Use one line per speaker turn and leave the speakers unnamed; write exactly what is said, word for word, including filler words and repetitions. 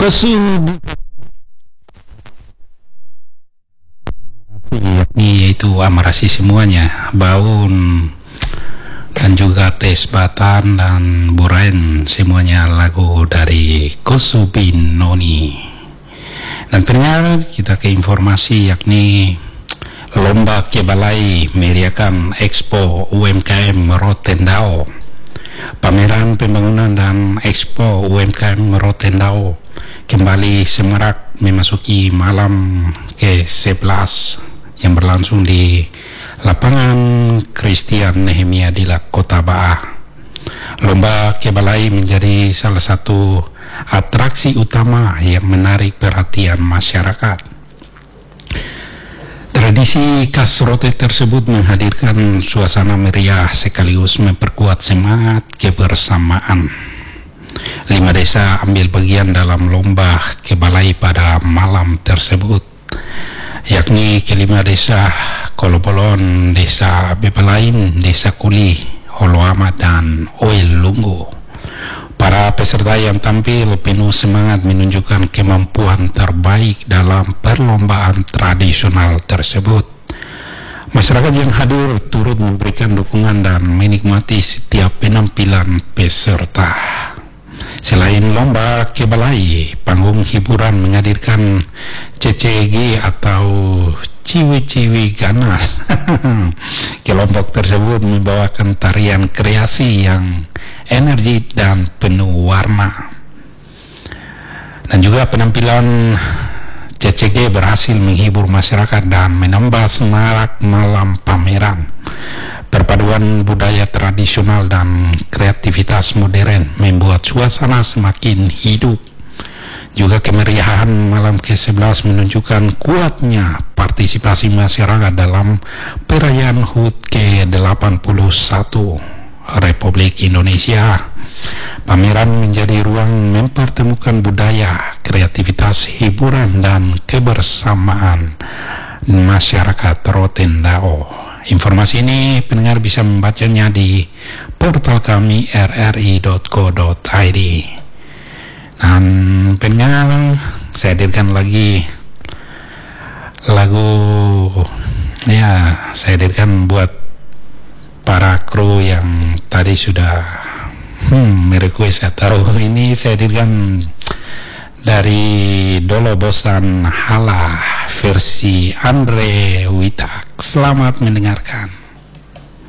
Kosu yakni yaitu Amarasi semuanya, Baun dan juga Tes Batan dan Burain, semuanya lagu dari Kosubin Noni. Dan pendengar, kita ke informasi yakni Lomba Kebalai meriahkan Expo U M K M Rotendao. Pameran pembangunan dan Expo U M K M Rotendao kembali semarak memasuki malam ke sebelas yang berlangsung di lapangan Christian Nehemia di Kota Baah. Lomba Kebalai menjadi salah satu atraksi utama yang menarik perhatian masyarakat. Tradisi khas Rote tersebut menghadirkan suasana meriah sekaligus memperkuat semangat kebersamaan. Lima desa ambil bagian dalam lomba Kebalai pada malam tersebut, yakni kelima desa Kolobolon, Desa Bebelain, Desa Kuli, Holo Amat, dan Oil Lunggu. Para peserta yang tampil penuh semangat menunjukkan kemampuan terbaik dalam perlombaan tradisional tersebut. Masyarakat yang hadir turut memberikan dukungan dan menikmati setiap penampilan peserta. Selain lomba Kebalai, panggung hiburan menghadirkan C C G atau ciwi-ciwi ganas. Kelompok tersebut membawakan tarian kreasi yang energik dan penuh warna. Dan juga penampilan C C G berhasil menghibur masyarakat dan menambah semarak malam pameran. Perpaduan budaya tradisional dan kreativitas modern membuat suasana semakin hidup. Juga kemeriahan malam ke sebelas menunjukkan kuatnya partisipasi masyarakat dalam perayaan H U T ke delapan puluh satu Republik Indonesia. Pameran menjadi ruang mempertemukan budaya, kreativitas, hiburan, dan kebersamaan masyarakat Rotendao. Informasi ini pendengar bisa membacanya di portal kami r r i dot co dot i d. Dan pendengar, saya hadirkan lagi lagu, ya saya hadirkan buat para kru yang tadi sudah hmm, merequest. Taruh ini saya hadirkan dari Dolo Bosan Hala versi Andre Witak. Selamat mendengarkan.